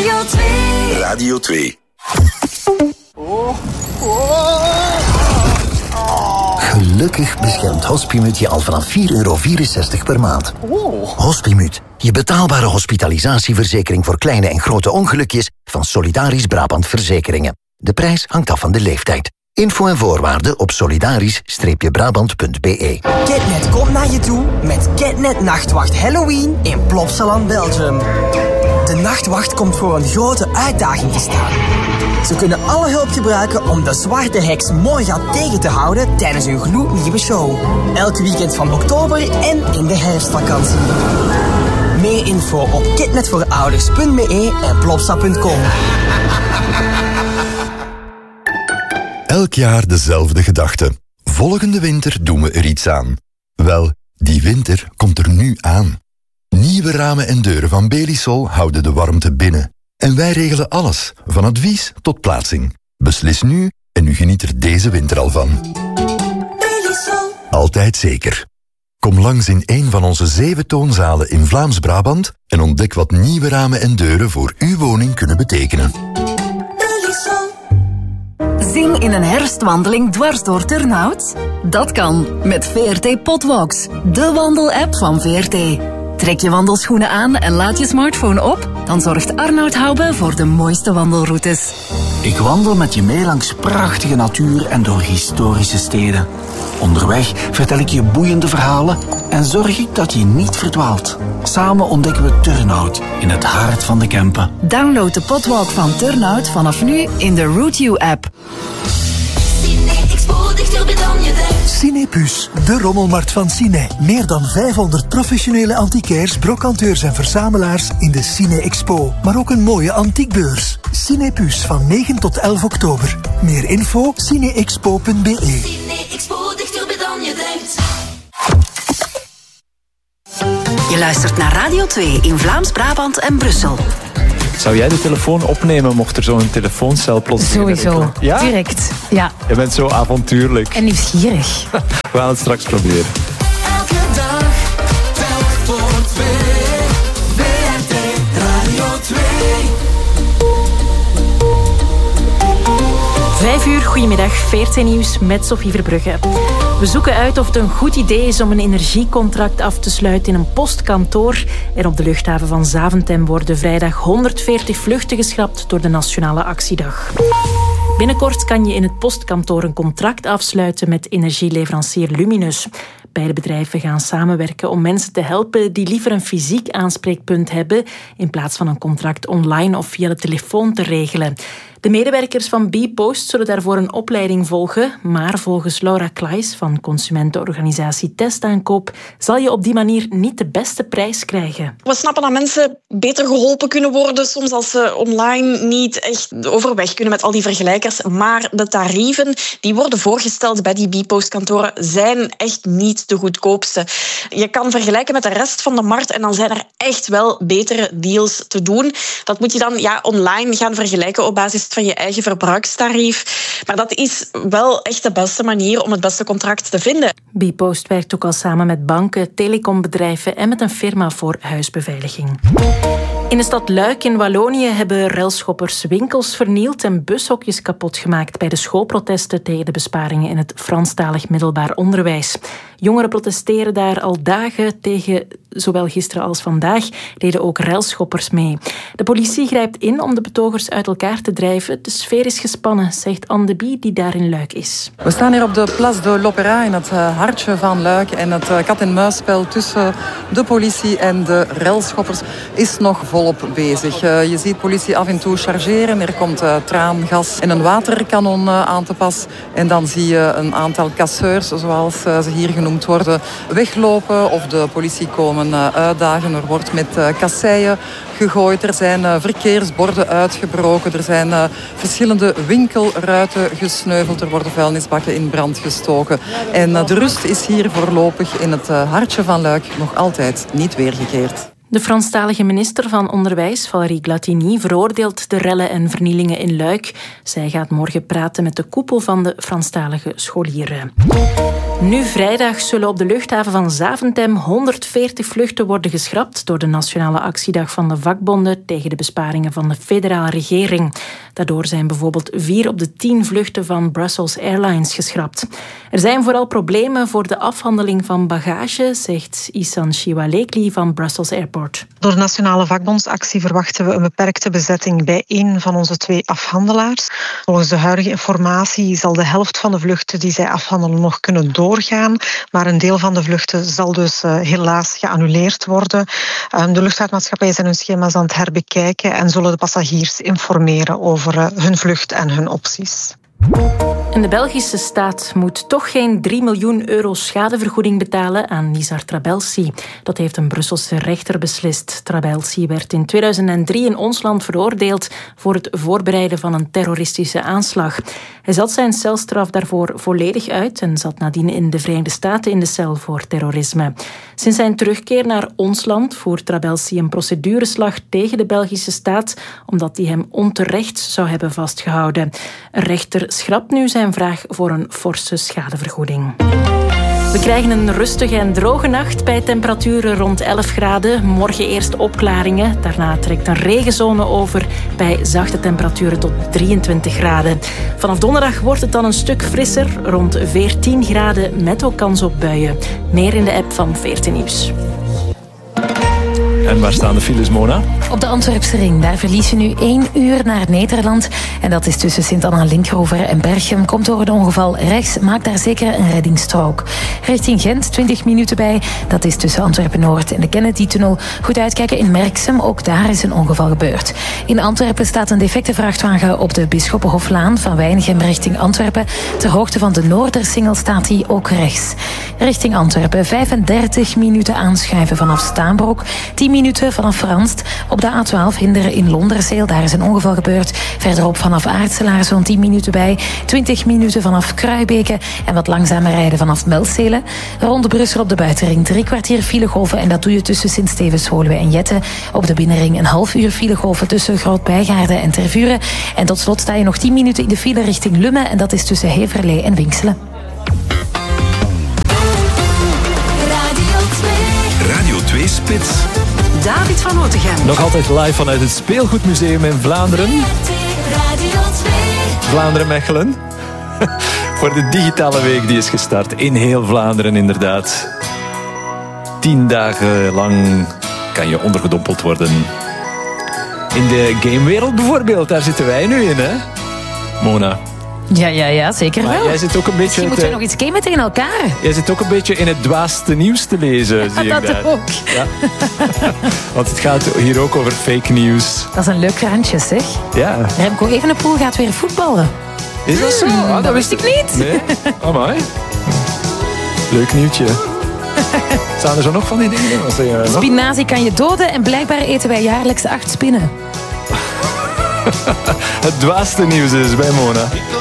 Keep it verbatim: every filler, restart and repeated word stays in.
Radio twee. Radio twee. Oh, oh. Gelukkig beschermt Hospimut je al vanaf vier euro vierenzestig per maand. Hospimut, je betaalbare hospitalisatieverzekering voor kleine en grote ongelukjes van Solidarisch Brabant Verzekeringen. De prijs hangt af van de leeftijd. Info en voorwaarden op solidarisch brabant punt b e. Ketnet komt naar je toe met Ketnet Nachtwacht Halloween in Plopsaland, Belgium. De Nachtwacht komt voor een grote uitdaging te staan. Ze kunnen alle hulp gebruiken om de zwarte heks Morgat tegen te houden tijdens hun gloednieuwe show. Elk weekend van oktober en in de herfstvakantie. Meer info op ketnetvoorouders punt b e en plopsa punt com. Elk jaar dezelfde gedachte. Volgende winter doen we er iets aan. Wel, die winter komt er nu aan. Nieuwe ramen en deuren van Belisol houden de warmte binnen. En wij regelen alles, van advies tot plaatsing. Beslis nu en u geniet er deze winter al van. Belisol. Altijd zeker. Kom langs in een van onze zeven toonzalen in Vlaams-Brabant en ontdek wat nieuwe ramen en deuren voor uw woning kunnen betekenen. Zing in een herfstwandeling dwars door Turnhout? Dat kan met V R T Potwalks, de wandelapp van V R T. Trek je wandelschoenen aan en laat je smartphone op, dan zorgt Arnoud Hoube voor de mooiste wandelroutes. Ik wandel met je mee langs prachtige natuur en door historische steden. Onderweg vertel ik je boeiende verhalen en zorg ik dat je niet verdwaalt. Samen ontdekken we Turnhout in het hart van de Kempen. Download de Potwalk van Turnhout vanaf nu in de Route You app. Cinepus, de rommelmarkt van Cine. Meer dan vijfhonderd professionele antiquairs, brocanteurs en verzamelaars in de Cine Expo. Maar ook een mooie antiekbeurs. Cinepus van negen tot elf oktober. Meer info cineexpo punt b e. Cine Expo, dichterbij dan je denkt. Je luistert naar Radio twee in Vlaams-Brabant en Brussel. Zou jij de telefoon opnemen mocht er zo'n telefooncel plots... Sowieso, ja? direct. Ja. Je bent zo avontuurlijk. En nieuwsgierig. We gaan het straks proberen. Elke dag, telk voor twee. V R T Radio twee. Vijf uur, goedemiddag, V R T Nieuws met Sophie Verbrugge. We zoeken uit of het een goed idee is om een energiecontract af te sluiten in een postkantoor. En op de luchthaven van Zaventem worden vrijdag honderdveertig vluchten geschrapt door de Nationale Actiedag. Binnenkort kan je in het postkantoor een contract afsluiten met energieleverancier Luminus. Beide bedrijven gaan samenwerken om mensen te helpen die liever een fysiek aanspreekpunt hebben in plaats van een contract online of via de telefoon te regelen. De medewerkers van Bpost zullen daarvoor een opleiding volgen, maar volgens Laura Klaes van consumentenorganisatie Testaankoop zal je op die manier niet de beste prijs krijgen. We snappen dat mensen beter geholpen kunnen worden, soms als ze online niet echt overweg kunnen met al die vergelijkers, maar de tarieven die worden voorgesteld bij die Bpost-kantoren zijn echt niet de goedkoopste. Je kan vergelijken met de rest van de markt en dan zijn er echt wel betere deals te doen. Dat moet je dan ja, online gaan vergelijken op basis van je eigen verbruikstarief. Maar dat is wel echt de beste manier om het beste contract te vinden. Bpost werkt ook al samen met banken, telecombedrijven en met een firma voor huisbeveiliging. In de stad Luik in Wallonië hebben relschoppers winkels vernield en bushokjes kapot gemaakt bij de schoolprotesten tegen de besparingen in het Franstalig middelbaar onderwijs. Jongeren protesteren daar al dagen tegen, zowel gisteren als vandaag deden ook relschoppers mee. De politie grijpt in om de betogers uit elkaar te drijven. De sfeer is gespannen, zegt Anne de Bie, die daar in Luik is. We staan hier op de Place de l'Opéra in het hartje van Luik en het kat-en-muisspel tussen de politie en de relschoppers is nog volop bezig. Je ziet politie af en toe chargeren, er komt traangas en een waterkanon aan te pas en dan zie je een aantal casseurs, zoals ze hier genoemd worden, weglopen of de politie komen uitdagen. Er wordt met kasseien gegooid, er zijn verkeersborden uitgebroken, er zijn verschillende winkelruiten gesneuveld, er worden vuilnisbakken in brand gestoken. En de rust is hier voorlopig in het hartje van Luik nog altijd niet weergekeerd. De Franstalige minister van Onderwijs, Valérie Glatini, veroordeelt de rellen en vernielingen in Luik. Zij gaat morgen praten met de koepel van de Franstalige scholieren. Nu vrijdag zullen op de luchthaven van Zaventem honderdveertig vluchten worden geschrapt door de Nationale Actiedag van de vakbonden tegen de besparingen van de federale regering. Daardoor zijn bijvoorbeeld vier op de tien vluchten van Brussels Airlines geschrapt. Er zijn vooral problemen voor de afhandeling van bagage, zegt Isan Shiwalekli van Brussels Airport. Door de Nationale Vakbondsactie verwachten we een beperkte bezetting bij één van onze twee afhandelaars. Volgens de huidige informatie zal de helft van de vluchten die zij afhandelen nog kunnen doorgaan, maar een deel van de vluchten zal dus uh, helaas geannuleerd worden. Um, de luchtvaartmaatschappijen zijn hun schema's aan het herbekijken en zullen de passagiers informeren over uh, hun vlucht en hun opties. En de Belgische staat moet toch geen drie miljoen euro schadevergoeding betalen aan Nizar Trabelsi. Dat heeft een Brusselse rechter beslist. Trabelsi werd in tweeduizend drie in ons land veroordeeld voor het voorbereiden van een terroristische aanslag. Hij zat zijn celstraf daarvoor volledig uit en zat nadien in de Verenigde Staten in de cel voor terrorisme. Sinds zijn terugkeer naar ons land voert Trabelsi een procedureslag tegen de Belgische staat, omdat die hem onterecht zou hebben vastgehouden. Een rechter schrapt nu zijn vraag voor een forse schadevergoeding. We krijgen een rustige en droge nacht bij temperaturen rond elf graden. Morgen eerst opklaringen. Daarna trekt een regenzone over bij zachte temperaturen tot drieëntwintig graden. Vanaf donderdag wordt het dan een stuk frisser, rond veertien graden met ook kans op buien. Meer in de app van veertien Nieuws. En waar staan de files, Mona? Op de Antwerpse ring. Daar verlies je nu één uur naar Nederland. En dat is tussen Sint-Anna-Linkhover en Berchem. Komt door een ongeval rechts. Maak daar zeker een reddingsstrook. Richting Gent, twintig minuten bij. Dat is tussen Antwerpen-Noord en de Kennedy-tunnel. Goed uitkijken in Merksem. Ook daar is een ongeval gebeurd. In Antwerpen staat een defecte vrachtwagen op de Bisschoppenhoflaan van Weinigem richting Antwerpen. Ter hoogte van de Noordersingel staat die ook rechts. Richting Antwerpen, vijfendertig minuten aanschuiven vanaf Staanbroek. tien minuten vanaf Franst. Op de A twaalf hinderen in Londerzeel. Daar is een ongeval gebeurd. Verderop vanaf Aartselaar zo'n tien minuten bij. twintig minuten vanaf Kruibeke. En wat langzamer rijden vanaf Melzelen. Rond Brussel op de buitenring drie kwartier filegolven. En dat doe je tussen Sint-Stevens-Woluwe en Jette. Op de binnenring een half uur filegolven tussen Groot-Bijgaarden en Tervuren. En tot slot sta je nog tien minuten in de file richting Lummen. En dat is tussen Heverlee en Winkselen. Radio twee Spits. David van Otegem. Nog altijd live vanuit het Speelgoedmuseum in Vlaanderen. Vlaanderen-Mechelen. Voor de digitale week die is gestart in heel Vlaanderen inderdaad. Tien dagen lang kan je ondergedompeld worden. In de gamewereld bijvoorbeeld, daar zitten wij nu in, hè? Mona. Ja, ja, ja, zeker maar wel. Jij zit ook een beetje Misschien moeten we nog iets gamen tegen elkaar. Jij zit ook een beetje in het dwaaste nieuws te lezen, zie ja, ik daar. dat ook. Ja. Want het gaat hier ook over fake news. Dat is een leuk randje, zeg. Ja. Remco Evenepoel gaat weer voetballen. Is dat zo? Mm, Ah, dat, dat wist ik niet. Nee? Amai. Leuk nieuwtje. Staan er zo nog van die dingen? Wat zeg je nog? Spinazie kan je doden en blijkbaar eten wij jaarlijks acht spinnen. Het dwaaste nieuws is bij Mona.